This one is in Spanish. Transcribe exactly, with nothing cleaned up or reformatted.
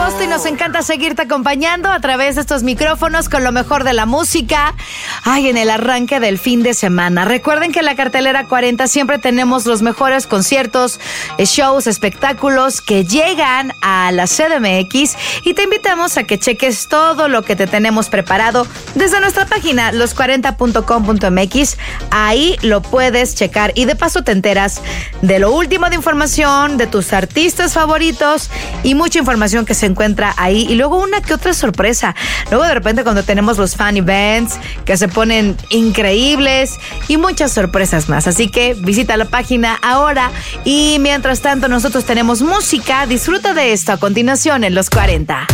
agosto y nos encanta seguirte acompañando a través de estos micrófonos con lo mejor de la música. Ay, en el arranque del fin de semana. Recuerden que en la cartelera cuarenta siempre tenemos los mejores conciertos, shows, espectáculos que llegan a la C D M X y te invitamos a que cheques todo lo que te tenemos preparado desde nuestra página los cuarenta punto com punto m x. Ahí lo puedes checar y de paso te enteras de lo último de información, de tus artistas favoritos y mucha información que se encuentra ahí. Y luego una que otra sorpresa. Luego de repente cuando tenemos los fan events que se ponen increíbles y muchas sorpresas más. Así que visita la página ahora y mientras tanto nosotros tenemos música. Disfruta de esto a continuación en Los cuarenta.